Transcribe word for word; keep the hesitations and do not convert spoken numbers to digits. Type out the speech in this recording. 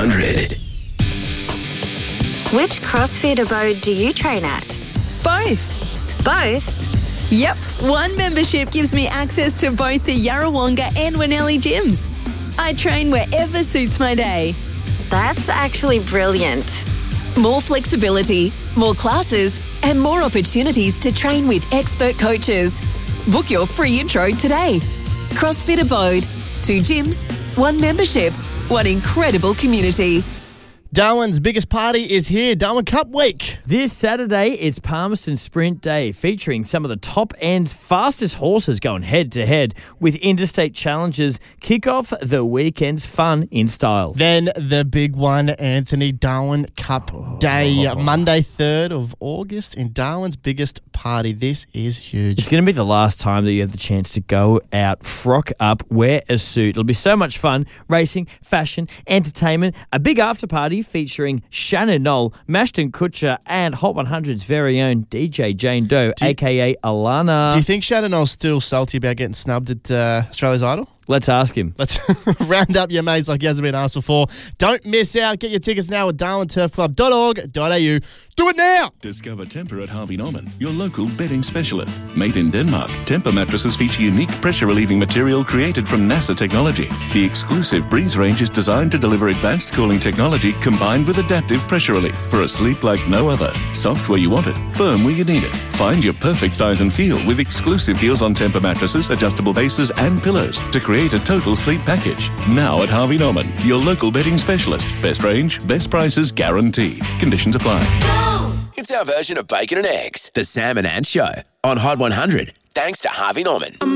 hundred. Which CrossFit abode do you train at? Both. Both? Yep. One membership gives me access to both the Yarrawonga and Winnelli gyms. I train wherever suits my day. That's actually brilliant. More flexibility, more classes, and more opportunities to train with expert coaches. Book your free intro today. CrossFit Abode. Two gyms, one membership, one incredible community. Darwin's biggest party is here, Darwin Cup Week. This Saturday, it's Palmerston Sprint Day, featuring some of the top and fastest horses going head-to-head with interstate challenges. Kick off the weekend's fun in style. Then the big one, Anthony, Darwin Cup Day, Monday third of August in Darwin's biggest party. This is huge. It's going to be the last time that you have the chance to go out, frock up, wear a suit. It'll be so much fun. Racing, fashion, entertainment, a big after party featuring Shannon Knoll, Mashton Kutcher, and Hot one hundred's very own D J Jane Doe, Do you, a k a. Alana. Do you think Shannon Knoll's still salty about getting snubbed at uh, Australia's Idol? Let's ask him. Let's round up your mates like he hasn't been asked before. Don't miss out. Get your tickets now at darwin turf club dot org dot a u. Do it now! Discover Temper at Harvey Norman, your local bedding specialist. Made in Denmark, Temper mattresses feature unique pressure-relieving material created from NASA technology. The exclusive Breeze range is designed to deliver advanced cooling technology combined with adaptive pressure relief for a sleep like no other. Soft where you want it, firm where you need it. Find your perfect size and feel with exclusive deals on Temper mattresses, adjustable bases, and pillows to create a total sleep package. Now at Harvey Norman, your local bedding specialist. Best range, best prices guaranteed. Conditions apply. It's our version of Bacon and Eggs, the Sam and Ant Show on Hot one hundred, thanks to Harvey Norman.